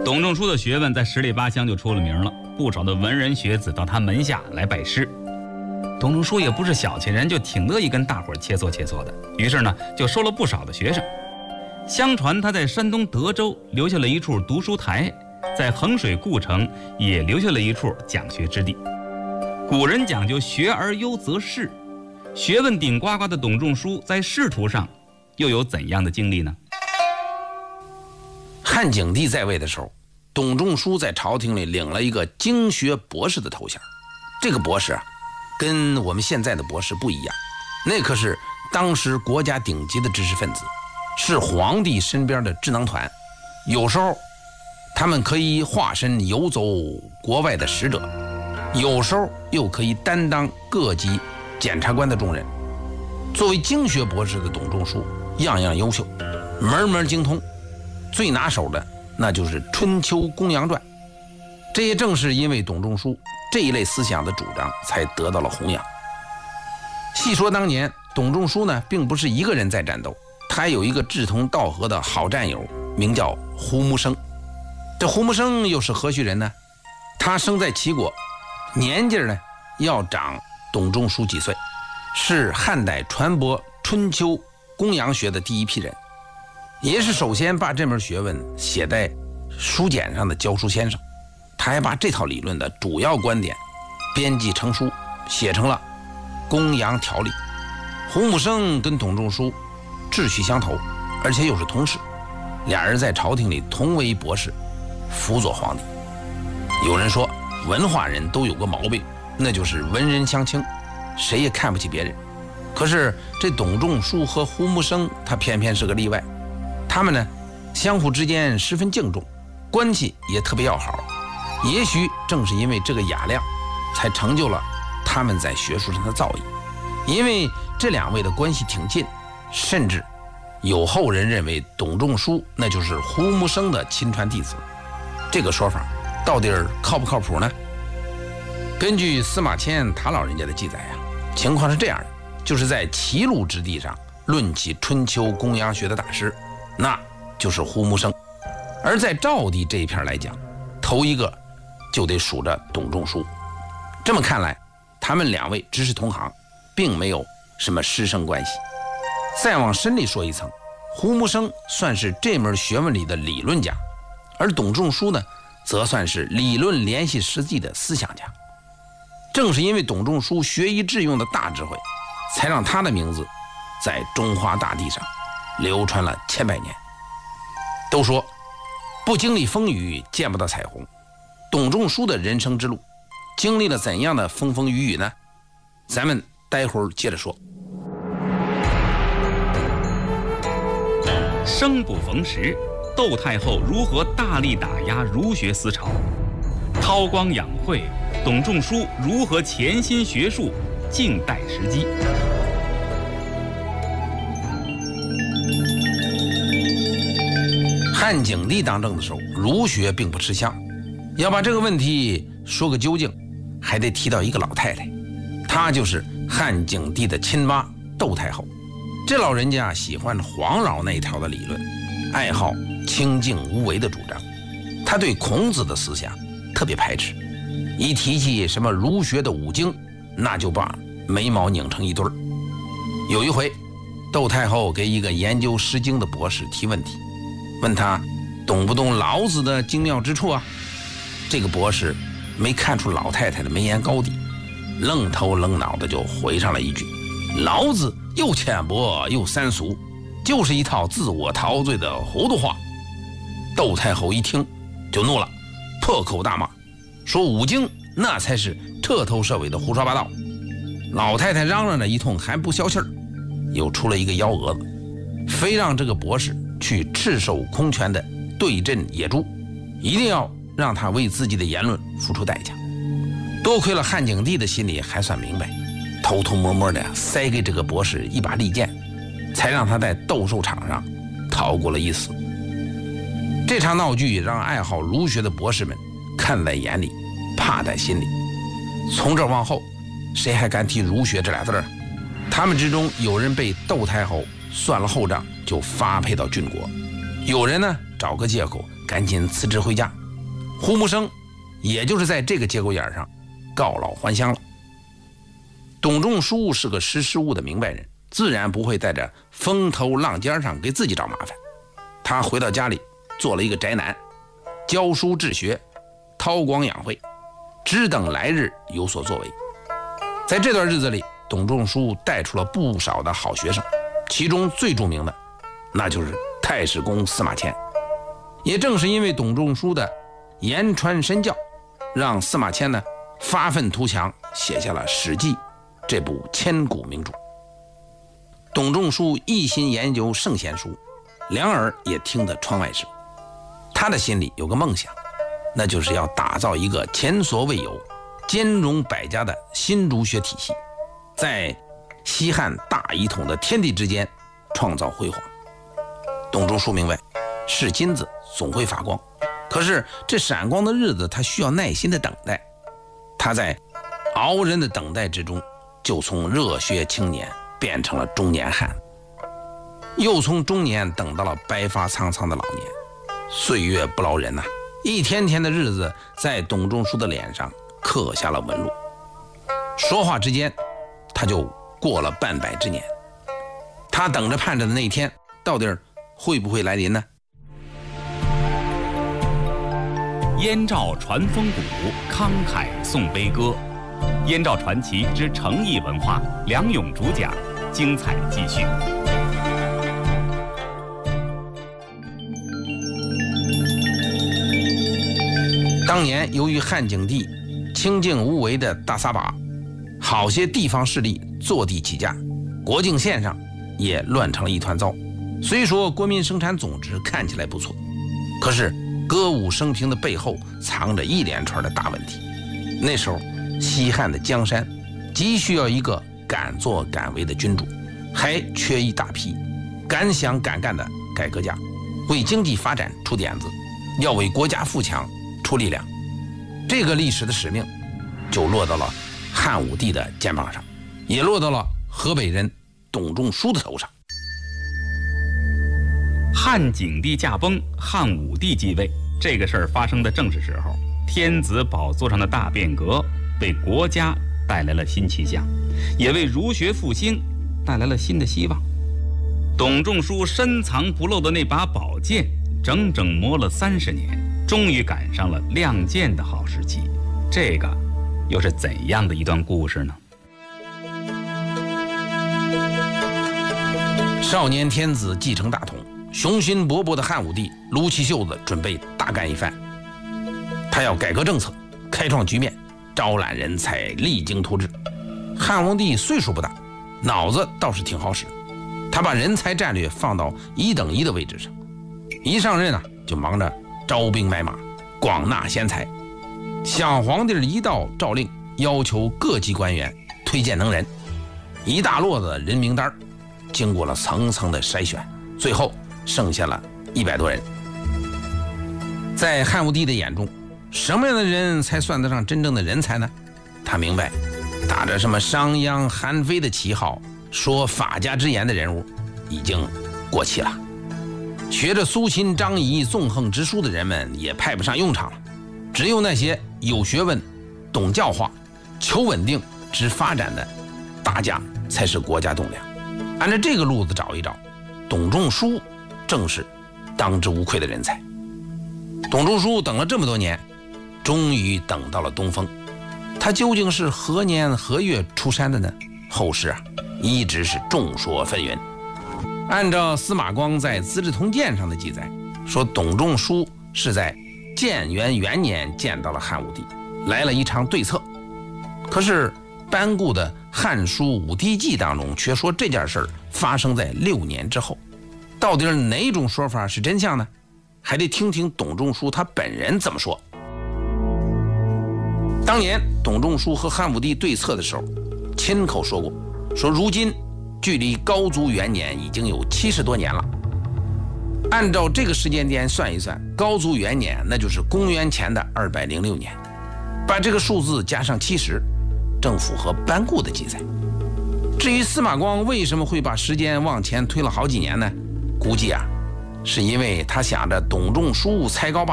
董仲舒的学问在十里八乡就出了名了，不少的文人学子到他门下来拜师。董仲舒也不是小气人，就挺乐意跟大伙儿切磋切磋的，于是呢就收了不少的学生。相传他在山东德州留下了一处读书台，在衡水故城也留下了一处讲学之地。古人讲究学而优则仕，学问顶呱呱的董仲舒在仕途上又有怎样的经历呢？ 汉景帝在位的时候，董仲舒在朝廷里领了一个经学博士的头衔。这个博士啊，跟我们现在的博士不一样，那可是当时国家顶级的知识分子，是皇帝身边的智囊团。有时候他们可以化身游走国外的使者，有时候又可以担当各级检察官的重任。作为经学博士的董仲舒样样优秀，门门精通，最拿手的那就是《春秋公羊传》。这也正是因为董仲舒这一类思想的主张，才得到了弘扬。细说当年，董仲舒呢，并不是一个人在战斗，他还有一个志同道合的好战友，名叫胡木生。这胡木生又是何许人呢？他生在齐国，年纪呢要长董仲舒几岁，是汉代传播春秋公羊学的第一批人，也是首先把这门学问写在书简上的教书先生。他还把这套理论的主要观点编辑成书，写成了《公羊条例》。胡木生跟董仲舒志趣相投，而且又是同事，俩人在朝廷里同为博士，辅佐皇帝。有人说文化人都有个毛病，那就是文人相轻，谁也看不起别人。可是这董仲舒和胡木生他偏偏是个例外，他们呢相互之间十分敬重，关系也特别要好。也许正是因为这个雅量，才成就了他们在学术上的造诣。因为这两位的关系挺近，甚至有后人认为董仲舒那就是胡木生的亲传弟子。这个说法到底靠不靠谱呢？根据司马迁塔老人家的记载啊，情况是这样的，就是在齐鲁之地上论起春秋公羊学的大师，那就是胡木生。而在赵地这一片来讲，头一个就得数着董仲舒。这么看来，他们两位只是同行，并没有什么师生关系。再往深里说一层，胡木生算是这门学问里的理论家，而董仲舒呢，则算是理论联系实际的思想家。正是因为董仲舒学以致用的大智慧，才让他的名字在中华大地上流传了千百年。都说不经历风雨见不到彩虹，董仲舒的人生之路经历了怎样的风风雨雨呢？咱们待会儿接着说。 生不逢时，窦太后如何大力打压儒学思潮？韬光养晦，董仲舒如何潜心学术，静待时机？ 汉景帝当政的时候，儒学并不吃香。要把这个问题说个究竟，还得提到一个老太太，她就是汉景帝的亲妈窦太后。这老人家喜欢黄老那一条的理论，爱好清静无为的主张。他对孔子的思想特别排斥，一提起什么儒学的五经，那就把眉毛拧成一对儿。有一回，窦太后给一个研究诗经的博士提问题，问他懂不懂老子的精妙之处啊？这个博士没看出老太太的眉眼高低，愣头愣脑的就回上了一句：老子又浅薄又三俗，就是一套自我陶醉的糊涂话。窦太后一听就怒了，破口大骂，说五经那才是彻头彻尾的胡说八道。老太太嚷嚷了一通还不消气儿，又出了一个幺蛾子，非让这个博士去赤手空拳的对阵野猪，一定要让他为自己的言论付出代价。多亏了汉景帝的心里还算明白，偷偷摸摸的塞给这个博士一把利剑，才让他在斗兽场上逃过了一死。这场闹剧让爱好儒学的博士们看在眼里，怕在心里。从这往后，谁还敢提儒学这俩字儿？他们之中有人被窦太后算了后账，就发配到郡国；有人呢找个借口赶紧辞职回家。胡木生也就是在这个节骨眼上告老还乡了。董仲舒是个识时务的明白人，自然不会在这风头浪尖上给自己找麻烦。他回到家里做了一个宅男，教书治学，韬光养晦，只等来日有所作为。在这段日子里，董仲舒带出了不少的好学生，其中最著名的那就是太史公司马迁。也正是因为董仲舒的言传身教，让司马迁呢发愤图强，写下了《史记》这部千古名著。董仲舒一心研究圣贤书，两耳也听得窗外事。他的心里有个梦想，那就是要打造一个前所未有、兼容百家的新儒学体系，在西汉大一统的天地之间创造辉煌。董仲舒明白，是金子总会发光，可是这闪光的日子他需要耐心的等待。他在熬人的等待之中，就从热血青年变成了中年汉，又从中年等到了白发苍苍的老年。岁月不饶人呐，一天天的日子在董仲舒的脸上刻下了纹路。说话之间，他就过了半百之年。他等着盼着的那一天，到底会不会来临呢？ 燕赵传风骨，慷慨颂悲歌。燕赵传奇之诚意文化，梁勇主讲，精彩继续。 当年由于汉景帝清静无为的大撒把，好些地方势力坐地起价，国境线上也乱成了一团糟。虽说国民生产总值看起来不错，可是歌舞升平的背后藏着一连串的大问题。那时候西汉的江山急需要一个敢作敢为的君主，还缺一大批敢想敢干的改革家，为经济发展出点子，要为国家富强出力量。这个历史的使命就落到了汉武帝的肩膀上，也落到了河北人董仲舒的头上。 汉景帝驾崩，汉武帝继位，这个事儿发生的正是时候。天子宝座上的大变革为国家带来了新气象，也为儒学复兴带来了新的希望。董仲舒深藏不露的那把宝剑，整整磨了30年，终于赶上了亮剑的好时机。这个又是怎样的一段故事呢？ 少年天子继承大统，雄心勃勃的汉武帝撸起袖子准备大干一番。他要改革政策，开创局面，招揽人才，励精图治。汉武帝岁数不大，脑子倒是挺好使，他把人才战略放到1等1的位置上。一上任就忙着招兵买马，广纳贤才，向皇帝一道诏令，要求各级官员推荐能人。一大摞子人名单，经过了层层的筛选，最后剩下了100多人。在汉武帝的眼中，什么样的人才算得上真正的人才呢？他明白，打着什么商鞅、韩非的旗号说法家之言的人物已经过气了，学着苏秦、张仪纵横直书的人们也派不上用场了。只有那些有学问、懂教化、求稳定、知发展的大家才是国家栋梁。按照这个路子找一找，董仲舒正是当之无愧的人才。董仲舒等了这么多年，终于等到了东风。他究竟是何年何月出山的呢？后世一直是众说纷纭。按照司马光在《资治通鉴》上的记载，说董仲舒是在建元元年见到了汉武帝，来了一场对策。可是班固的《汉书·武帝纪》当中却说这件事发生在6年之后。到底哪种说法是真相呢？还得听听董仲舒他本人怎么说。当年董仲舒和汉武帝对策的时候，亲口说过，说如今距离高祖元年已经有70多年了。按照这个时间点算一算，高祖元年那就是公元前的206年，把这个数字加上70，正符合班固的记载。至于司马光为什么会把时间往前推了好几年呢？估计是因为他想着董仲舒才高八